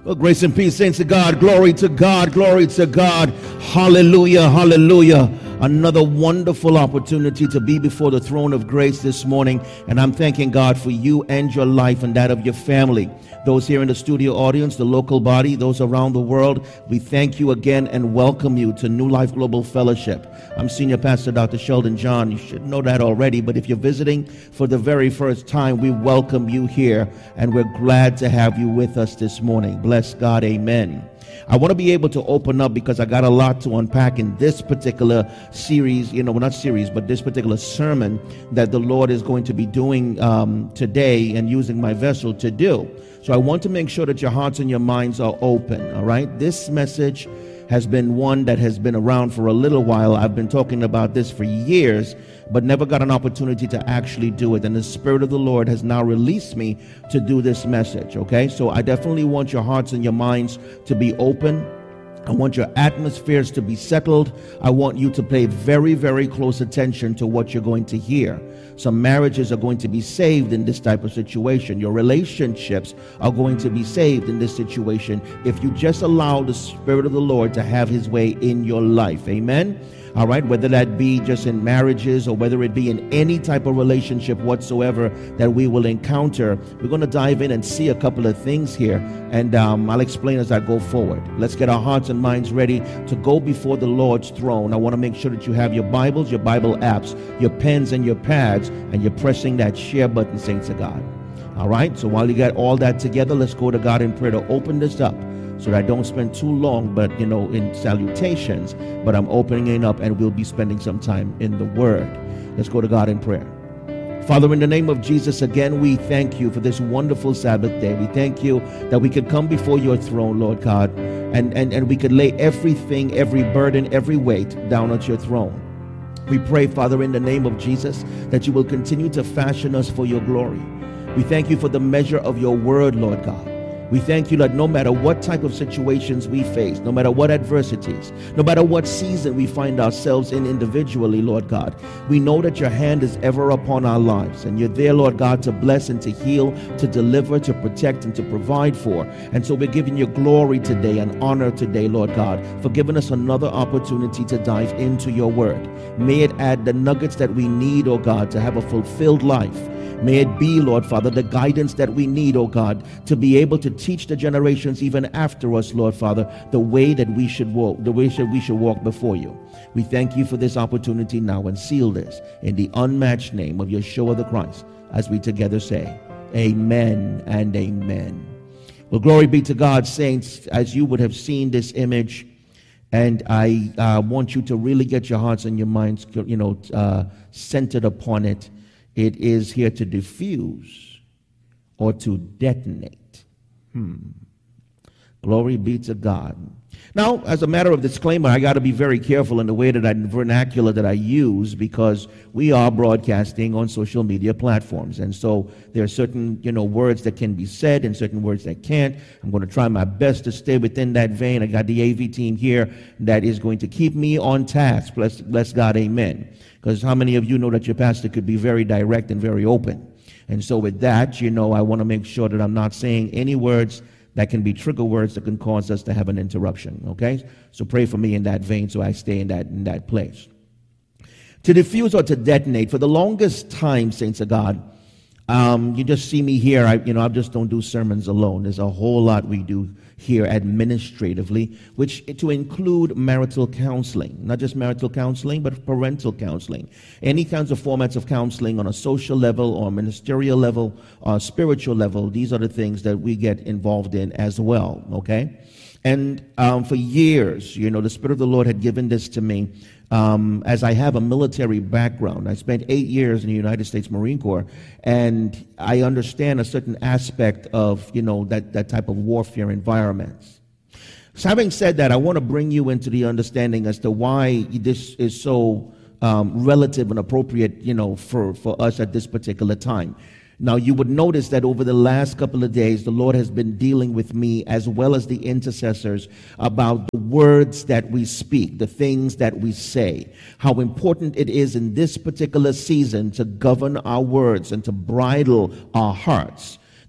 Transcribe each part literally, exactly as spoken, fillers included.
Well, grace and peace, saints of God. Glory to God. Glory to God. Hallelujah. Hallelujah. Another wonderful opportunity to be before the throne of grace this morning. And I'm thanking God for you and your life and that of your family. Those here in the studio audience, the local body, those around the world, we thank you again and welcome you to New Life Global Fellowship. I'm Senior Pastor Doctor Sheldon John. You should know that already, but if you're visiting for the very first time, we welcome you here, and we're glad to have you with us this morning. Bless God, amen. I want to be able to open up because I got a lot to unpack in this particular series, you know, well, not series, but this particular sermon that the Lord is going to be doing um, today and using my vessel to do. So I want to make sure that your hearts and your minds are open, all right? This message has been one that has been around for a little while. I've been talking about this for years, but never got an opportunity to actually do it. And the Spirit of the Lord has now released me to do this message, okay? So I definitely want your hearts and your minds to be open. I want your atmospheres to be settled. I want you to pay very, very close attention to what you're going to hear. Some marriages are going to be saved in this type of situation. Your relationships are going to be saved in this situation if you just allow the Spirit of the Lord to have His way in your life. Amen? All right, whether that be just in marriages or whether it be in any type of relationship whatsoever that we will encounter, we're going to dive in and see a couple of things here, and um, I'll explain as I go forward. Let's get our hearts and minds ready to go before the Lord's throne. I want to make sure that you have your Bibles, your Bible apps, your pens and your pads, and you're pressing that share button, saints of God. All right, so while you got all that together, let's go to God in prayer to open this up, so that I don't spend too long, but, you know, in salutations, but I'm opening it up and we'll be spending some time in the Word. Let's go to God in prayer. Father, in the name of Jesus, again, we thank you for this wonderful Sabbath day. We thank you that we could come before your throne, Lord God, and, and, and we could lay everything, every burden, every weight down at your throne. We pray, Father, in the name of Jesus, that you will continue to fashion us for your glory. We thank you for the measure of your word, Lord God. We thank you that no matter what type of situations we face, no matter what adversities, no matter what season we find ourselves in individually, Lord God, we know that your hand is ever upon our lives, and you're there, Lord God, to bless and to heal, to deliver, to protect, and to provide for. And so we're giving you glory today and honor today, Lord God, for giving us another opportunity to dive into your word. May it add the nuggets that we need, oh God, to have a fulfilled life. May it be, Lord Father, the guidance that we need, oh God, to be able to teach the generations even after us, Lord Father, the way that we should walk, the way that we should walk before you. We thank you for this opportunity now and seal this in the unmatched name of Yeshua the Christ, as we together say, amen and amen. Well, glory be to God, saints, as you would have seen this image, and I uh, want you to really get your hearts and your minds, you know, uh, centered upon it. It is here to diffuse or to detonate. Hmm. Glory be to God. Now, as a matter of disclaimer, I got to be very careful in the way that I, vernacular that I use, because we are broadcasting on social media platforms. And so there are certain, you know, words that can be said and certain words that can't. I'm going to try my best to stay within that vein. I got the A V team here that is going to keep me on task. Bless, bless God, amen. Because how many of you know that your pastor could be very direct and very open? And so with that, you know, I want to make sure that I'm not saying any words that can be trigger words that can cause us to have an interruption, okay? So pray for me in that vein so I stay in that, in that place. To diffuse or to detonate, for the longest time, saints of God, um, you just see me here. I, you know, I just don't do sermons alone. There's a whole lot we do here administratively, which to include marital counseling, not just marital counseling, but parental counseling. Any kinds of formats of counseling on a social level or ministerial level or spiritual level, these are the things that we get involved in as well, okay? And um, for years, you know, the Spirit of the Lord had given this to me. Um, as I have a military background, I spent eight years in the United States Marine Corps, and I understand a certain aspect of, you know, that, that type of warfare environments. So having said that, I want to bring you into the understanding as to why this is so um, relative and appropriate, you know, for, for us at this particular time. Now, you would notice that over the last couple of days, the Lord has been dealing with me as well as the intercessors about the words that we speak, the things that we say, how important it is in this particular season to govern our words and to bridle our hearts.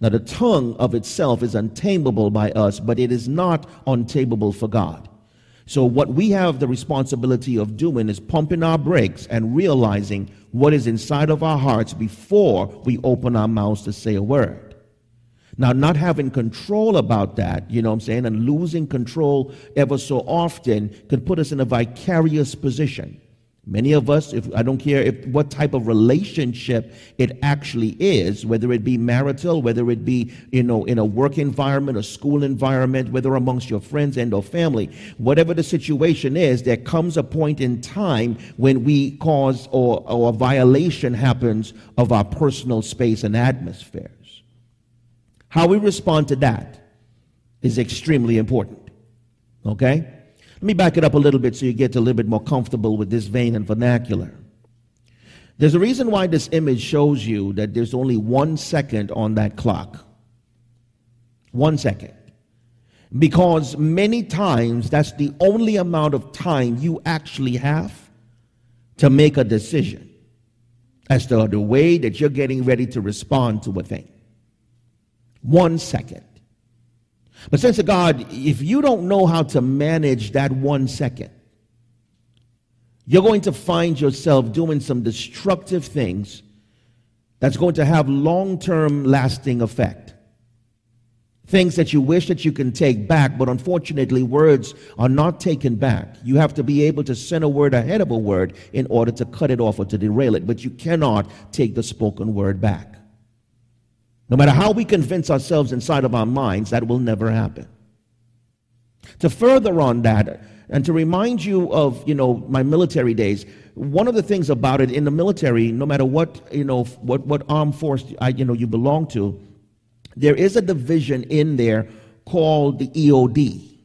Now, the tongue of itself is untamable by us, but it is not untamable for God. So what we have the responsibility of doing is pumping our brakes and realizing what is inside of our hearts before we open our mouths to say a word. Now, not having control about that, you know what I'm saying, and losing control ever so often can put us in a vicarious position. Many of us, if I don't care if what type of relationship it actually is, whether it be marital, whether it be, you know, in a work environment, a school environment, whether amongst your friends and or family, whatever the situation is, there comes a point in time when we cause or, or a violation happens of our personal space and atmospheres. How we respond to that is extremely important. Okay? Let me back it up a little bit so you get a little bit more comfortable with this vein and vernacular. There's a reason why this image shows you that there's only one second on that clock. One second. Because many times that's the only amount of time you actually have to make a decision as to the way that you're getting ready to respond to a thing. One second. But saints of God, if you don't know how to manage that one second, you're going to find yourself doing some destructive things that's going to have long-term lasting effect. Things that you wish that you can take back, but unfortunately words are not taken back. You have to be able to send a word ahead of a word in order to cut it off or to derail it, but you cannot take the spoken word back. No matter how we convince ourselves inside of our minds, that will never happen. To further on that, and to remind you of, you know, my military days, one of the things about it in the military, no matter what, you know, what, what armed force, I, you know, you belong to, there is a division in there called the E O D.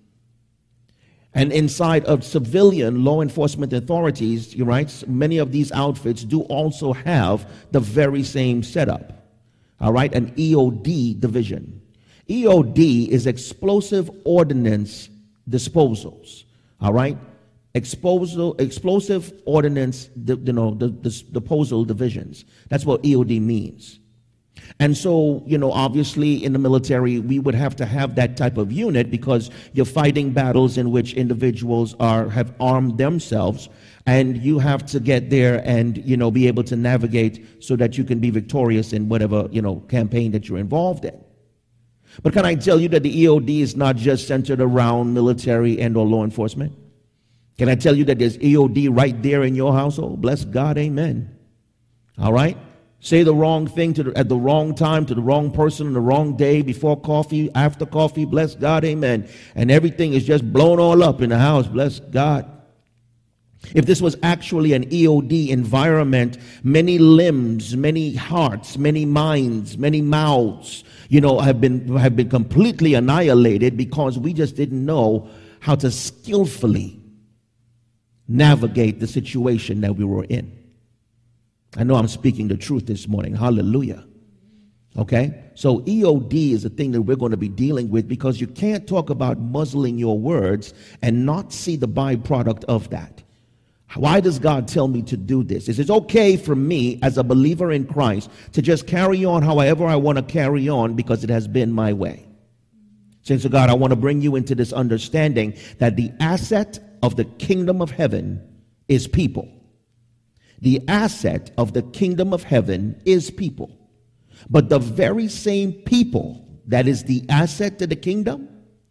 And inside of civilian law enforcement authorities, you're right, many of these outfits do also have the very same setup. All right, an E O D division. E O D is explosive ordnance disposals. All right, explosive explosive ordnance, you know, the, the disposal divisions. That's what E O D means. And so, you know, obviously in the military, we would have to have that type of unit because you're fighting battles in which individuals are have armed themselves. And you have to get there and, you know, be able to navigate so that you can be victorious in whatever, you know, campaign that you're involved in. But can I tell you that the E O D is not just centered around military and or law enforcement? Can I tell you that there's E O D right there in your household? Bless God, amen. All right? Say the wrong thing to the, at the wrong time to the wrong person on the wrong day, before coffee, after coffee, bless God, amen. And everything is just blown all up in the house, bless God. If this was actually an E O D environment, many limbs, many hearts, many minds, many mouths, you know, have been have been completely annihilated because we just didn't know how to skillfully navigate the situation that we were in. I know I'm speaking the truth this morning. Hallelujah. Okay? So E O D is a thing that we're going to be dealing with because you can't talk about muzzling your words and not see the byproduct of that. Why does God tell me to do this? Is it okay for me as a believer in Christ to just carry on however I want to carry on because it has been my way? Saints of God, I want to bring you into this understanding that the asset of the kingdom of heaven is people. The asset of the kingdom of heaven is people. But the very same people that is the asset to the kingdom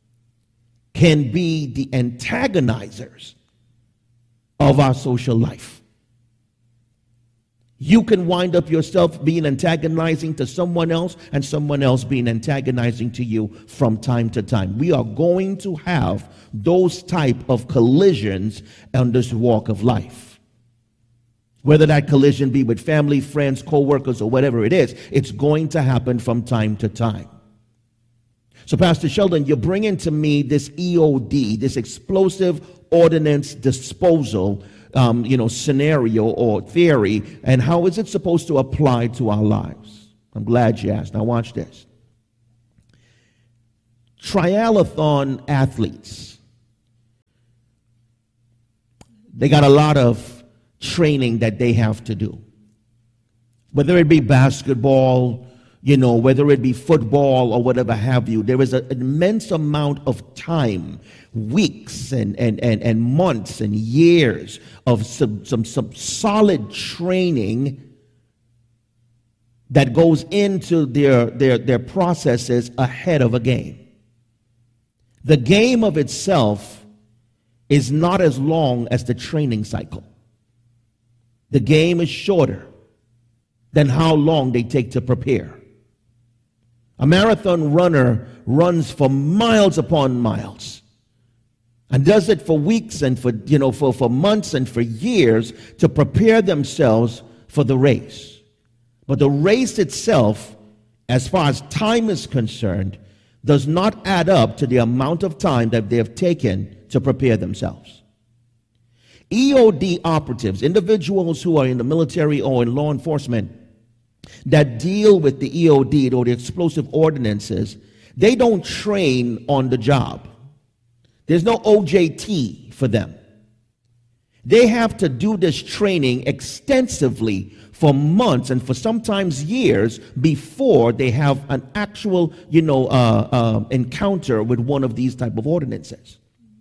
can be the antagonizers of our social life. You can wind up yourself being antagonizing to someone else and someone else being antagonizing to you from time to time. We are going to have those type of collisions on this walk of life. Whether that collision be with family, friends, co-workers, or whatever it is, it's going to happen from time to time. So, Pastor Sheldon, you're bringing to me this E O D, this explosive ordnance disposal, um, you know, scenario or theory, and how is it supposed to apply to our lives? I'm glad you asked. Now, watch this. Triathlon athletes, they got a lot of training that they have to do. Whether it be basketball, you know, whether it be football or whatever have you, there is an immense amount of time, weeks and, and, and, and months and years of some, some, some solid training that goes into their, their, their processes ahead of a game. The game of itself is not as long as the training cycle. The game is shorter than how long they take to prepare. A marathon runner runs for miles upon miles and does it for weeks and for, you know, for, for months and for years to prepare themselves for the race. But the race itself, as far as time is concerned, does not add up to the amount of time that they have taken to prepare themselves. E O D operatives, individuals who are in the military or in law enforcement that deal with the E O D or the explosive ordinances, they don't train on the job. There's no O J T for them. They have to do this training extensively for months and for sometimes years before they have an actual, you know, uh, uh, encounter with one of these type of ordinances.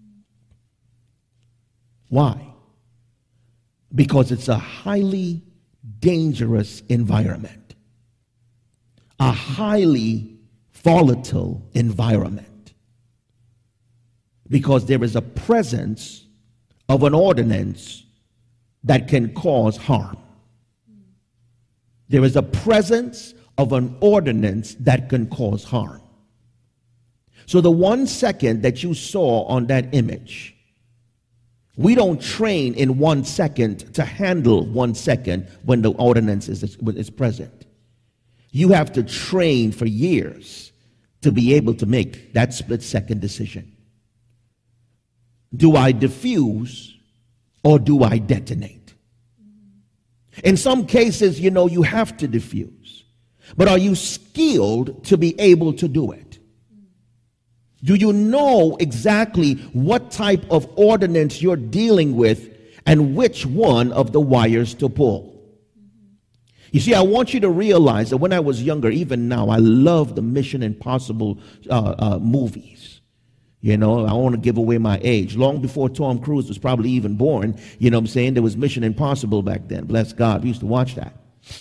Why? Because it's a highly dangerous environment, a highly volatile environment, because there is a presence of an ordinance that can cause harm. There is a presence of an ordinance that can cause harm. So the one second that you saw on that image, we don't train in one second to handle one second when the ordinance is, is present. You have to train for years to be able to make that split second decision. Do I diffuse or do I detonate? In some cases, you know, you have to diffuse. But are you skilled to be able to do it? Do you know exactly what type of ordinance you're dealing with and which one of the wires to pull? You see, I want you to realize that when I was younger, even now, I love the Mission Impossible uh, uh, movies. You know, I want to give away my age. Long before Tom Cruise was probably even born, you know what I'm saying, there was Mission Impossible back then. Bless God, we used to watch that.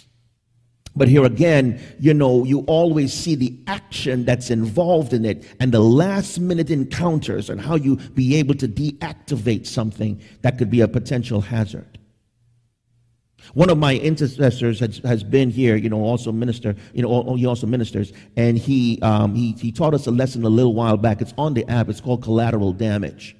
But here again, you know, you always see the action that's involved in it and the last minute encounters and how you be able to deactivate something that could be a potential hazard. One of my intercessors has, has been here, you know, also minister, you know, he also ministers, and he, um, he he taught us a lesson a little while back. It's on the app. It's called collateral damage.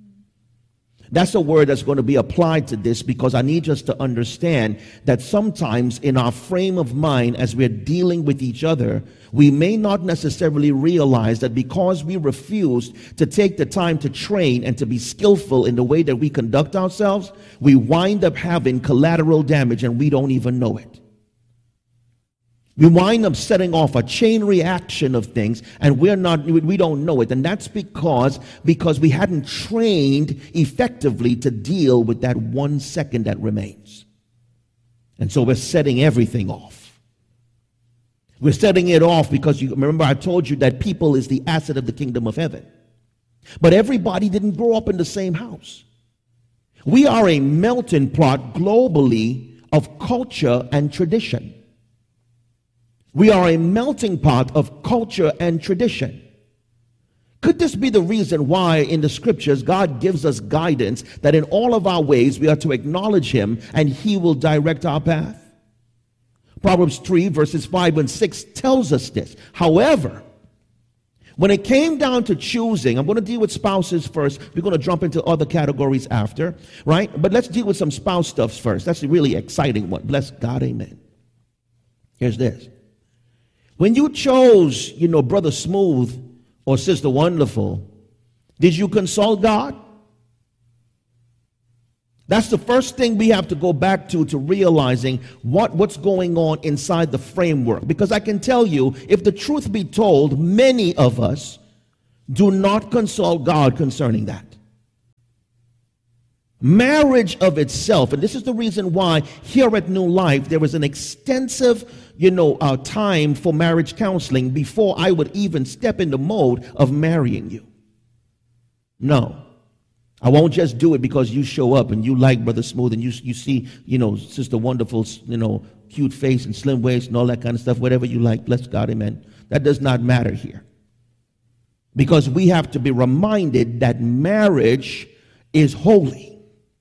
That's a word that's going to be applied to this because I need us to understand that sometimes in our frame of mind as we're dealing with each other, we may not necessarily realize that because we refuse to take the time to train and to be skillful in the way that we conduct ourselves, we wind up having collateral damage and we don't even know it. We wind up setting off a chain reaction of things, and we're not, we don't know it. And that's because, because we hadn't trained effectively to deal with that one second that remains. And so we're setting everything off. We're setting it off because you remember I told you that people is the asset of the kingdom of heaven. But everybody didn't grow up in the same house. We are a melting pot globally of culture and tradition. We are a melting pot of culture and tradition. Could this be the reason why in the scriptures God gives us guidance that in all of our ways we are to acknowledge him and he will direct our path? Proverbs three verses five and six tells us this. However, when it came down to choosing, I'm going to deal with spouses first. We're going to jump into other categories after, right? But let's deal with some spouse stuff first. That's a really exciting one. Bless God, amen. Here's this. When you chose, you know, Brother Smooth or Sister Wonderful, did you consult God? That's the first thing we have to go back to, to realizing what, what's going on inside the framework. Because I can tell you, if the truth be told, many of us do not consult God concerning that. Marriage of itself, and this is the reason why here at New Life there was an extensive, you know, uh, time for marriage counseling before I would even step in the mode of marrying you. No, I won't just do it because you show up and you like Brother Smooth and you you see, you know, Sister Wonderful, you know, cute face and slim waist and all that kind of stuff. Whatever you like, bless God, amen. That does not matter here, because we have to be reminded that marriage is holy.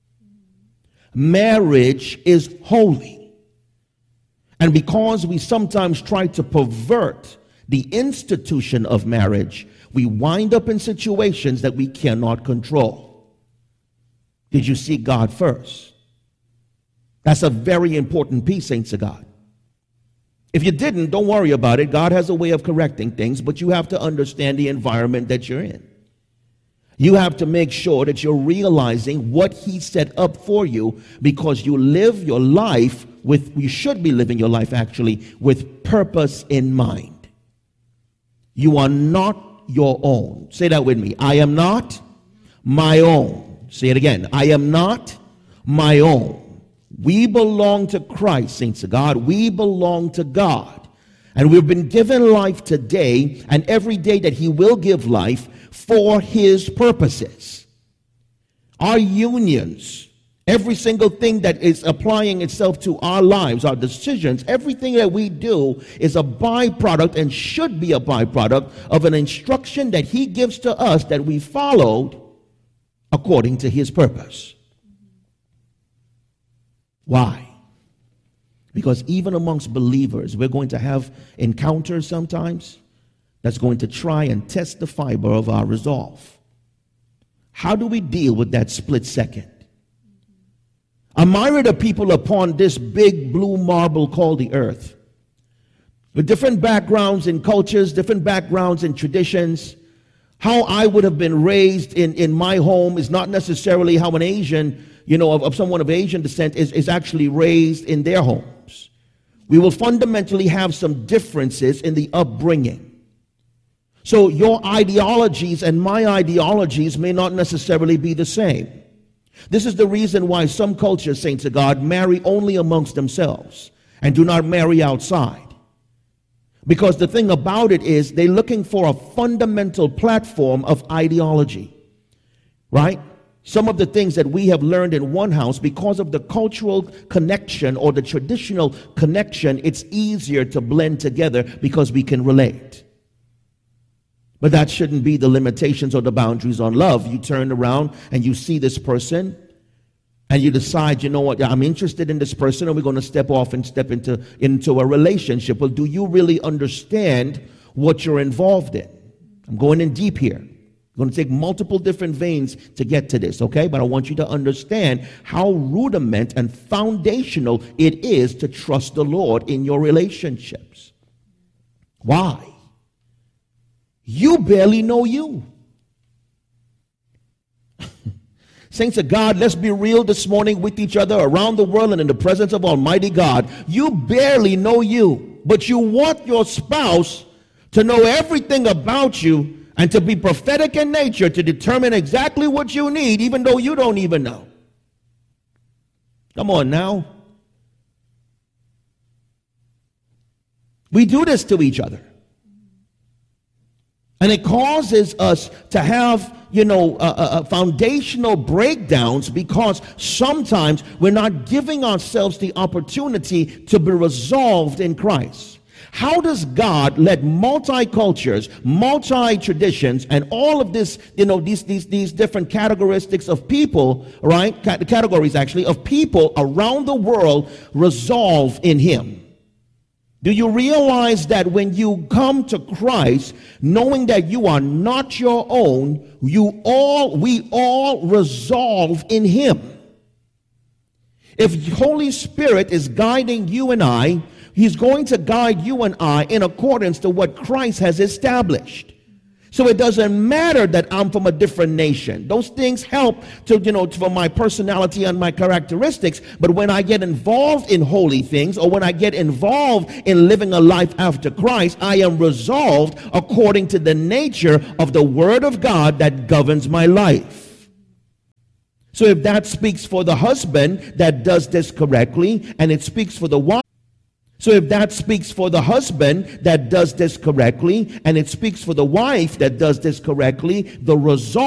Marriage is holy. And because we sometimes try to pervert the institution of marriage, we wind up in situations that we cannot control. Did you seek God first? That's a very important piece, saints of God. If you didn't, don't worry about it. God has a way of correcting things, but you have to understand the environment that you're in. You have to make sure that you're realizing what he set up for you, because you live your life with, you should be living your life actually with purpose in mind. You are not your own. Say that with me. I am not my own. Say it again. I am not my own. We belong to Christ, saints of God. We belong to God. And we've been given life today and every day that he will give life for his purposes. Our unions, every single thing that is applying itself to our lives, our decisions, everything that we do is a byproduct and should be a byproduct of an instruction that he gives to us that we followed according to his purpose. Why? Because even amongst believers, we're going to have encounters sometimes that's going to try and test the fiber of our resolve. How do we deal with that split second? A myriad of people upon this big blue marble called the earth, with different backgrounds and cultures, different backgrounds and traditions. How I would have been raised in, in my home is not necessarily how an Asian, you know, of, of someone of Asian descent is, is actually raised in their homes. We will fundamentally have some differences in the upbringing. So your ideologies and my ideologies may not necessarily be the same. This is the reason why some cultures, saints of God, marry only amongst themselves and do not marry outside. Because the thing about it is they're looking for a fundamental platform of ideology, right? Some of the things that we have learned in one house, because of the cultural connection or the traditional connection, it's easier to blend together because we can relate. But that shouldn't be the limitations or the boundaries on love. You turn around and you see this person and you decide, you know what, I'm interested in this person and we're going to step off and step into, into a relationship. Well, do you really understand what you're involved in? I'm going in deep here. I'm going to take multiple different veins to get to this, okay? But I want you to understand how rudiment and foundational it is to trust the Lord in your relationships. Why? You barely know you. Saints of God, let's be real this morning with each other around the world and in the presence of Almighty God. You barely know you, but you want your spouse to know everything about you and to be prophetic in nature to determine exactly what you need, even though you don't even know. Come on now. We do this to each other. And it causes us to have, you know, uh, uh, foundational breakdowns because sometimes we're not giving ourselves the opportunity to be resolved in Christ. How does God let multi-cultures, multi-traditions, and all of this, you know, these, these, these different characteristics of people, right, categories actually, of people around the world resolve in Him? Do you realize that when you come to Christ, knowing that you are not your own, you all, we all resolve in Him? If Holy Spirit is guiding you and I, He's going to guide you and I in accordance to what Christ has established. So it doesn't matter that I'm from a different nation. Those things help to, you know, for my personality and my characteristics. But when I get involved in holy things, or when I get involved in living a life after Christ, I am resolved according to the nature of the Word of God that governs my life. So if that speaks for the husband that does this correctly, and it speaks for the wife, so if that speaks for the husband that does this correctly, and it speaks for the wife that does this correctly, the result